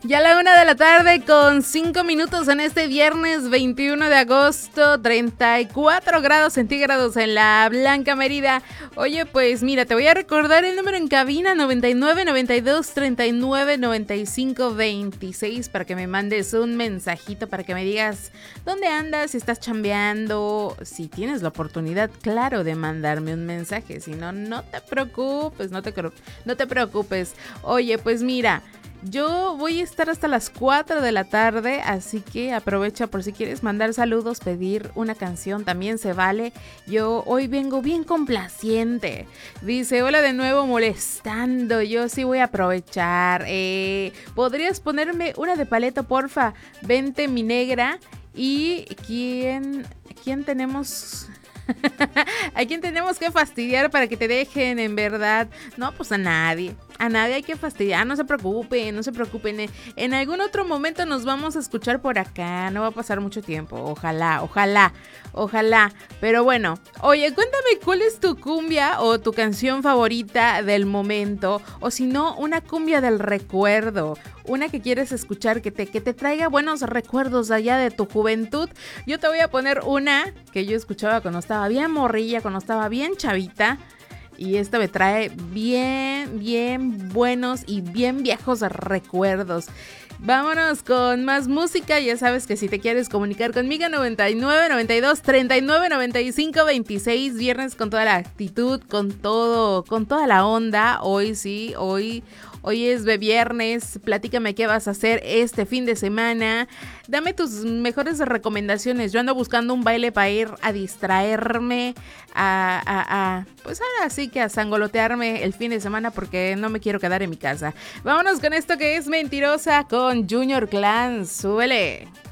Ya a la 1 de la tarde con 5 minutos en este viernes 21 de agosto, 34 grados centígrados en la Blanca Mérida. Oye, pues mira, te voy a recordar el número en cabina 99 92 39 95 26 para que me mandes un mensajito, para que me digas dónde andas, si estás chambeando, si tienes la oportunidad, claro, de mandarme un mensaje. Si no, no te preocupes, no te preocupes. Oye, pues mira, yo voy a estar hasta las 4 de la tarde, así que aprovecha por si quieres mandar saludos, pedir una canción, también se vale. Yo hoy vengo bien complaciente. Dice, hola de nuevo molestando, yo sí voy a aprovechar. ¿Podrías ponerme una de Paleto, porfa? Vente mi negra. ¿Y quién tenemos? ¿A quién tenemos que fastidiar para que te dejen, en verdad? No, pues a nadie hay que fastidiar, no se preocupen. En algún otro momento nos vamos a escuchar por acá, no va a pasar mucho tiempo, ojalá. Pero bueno, oye, cuéntame cuál es tu cumbia o tu canción favorita del momento, o si no, una cumbia del recuerdo, una que quieres escuchar que te traiga buenos recuerdos allá de tu juventud. Yo te voy a poner una que yo escuchaba cuando estaba bien morrilla, cuando estaba bien chavita. Y esto me trae bien buenos y bien viejos recuerdos. Vámonos con más música. Ya sabes que si te quieres comunicar conmigo, 99 92 39 95 26. Viernes con toda la actitud, con toda la onda. Hoy sí, hoy es de viernes. Platícame qué vas a hacer este fin de semana. Dame tus mejores recomendaciones. Yo ando buscando un baile para ir a distraerme, pues ahora sí que a sangolotearme el fin de semana, porque no me quiero quedar en mi casa. Vámonos con esto que es Mentirosa con Junior Clan. Súbele.